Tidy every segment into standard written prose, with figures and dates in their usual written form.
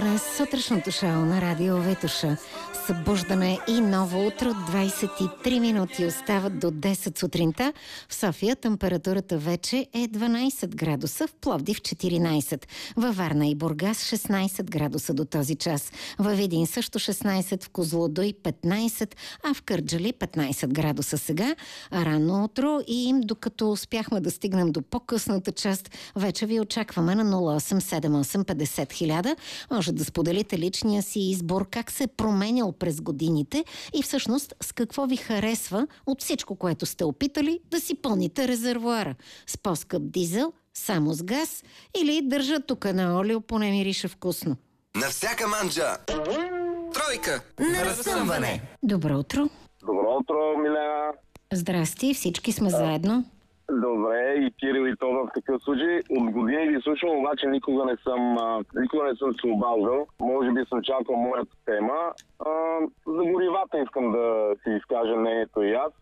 върне сутрешното шоу на Радио Витоша. Събуждане и ново утро. 23 минути остават до 10 сутринта. В София температурата вече е 12 градуса, в Пловдив 14, във Варна и Бургас 16 градуса до този час, във Видин също 16, в Козлодуй 15, а в Кърджали 15 градуса сега. Рано утро и докато успяхме да стигнем до по-късната част, вече ви очакваме на 0878 50 000. Може да споделите личния си избор, как се е променял през годините и всъщност с какво ви харесва от всичко, което сте опитали да си пълните резервоара. С по-скъп дизел, само с газ или държа тук на олио, поне мирише вкусно. На всяка манджа! Тройка! На разсъмване! Добро утро! Добро утро, Милена! Здрасти, всички сме заедно. Добре, и Кирил и Тодор в такъв случай. От години ви слушам, обаче никога не съм се обаждал. Може би съм чакал моята тема. За горивата искам да си изкажа мнението и аз.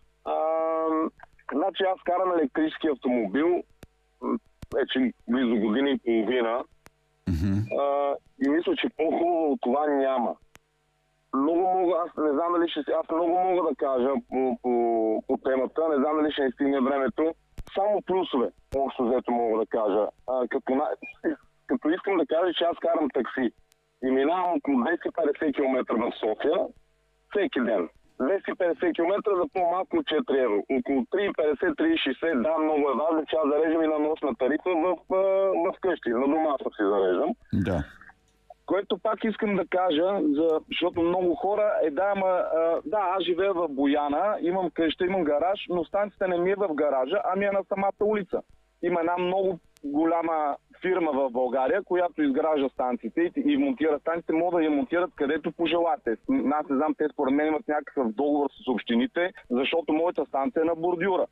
Значи аз карам електрически автомобил вече близо година и половина. И мисля, че по-хубаво от това няма. Аз не знам дали аз много мога да кажа по темата, не знам дали ще не стигне времето. Само плюсове, общо взето мога да кажа. Като искам да кажа, че аз карам такси и минавам около 250 км в София всеки ден. 250 км за по-малко от 4 евро. Около 3,50-3,60, да, много е важно, че аз зареждам и на нощна тарифа в къщи. На дома си зареждам. Да. Което пак искам да кажа, защото много хора аз живея в Бояна, имам къща, имам гараж, но станцията не ми е в гаража, ами е на самата улица. Има една много голяма фирма в България, която изгражда станциите и монтира станциите, могат да я монтират където пожелате. Аз не знам, те според мен имат някакъв договор с общините, защото моята станция е на бордюра.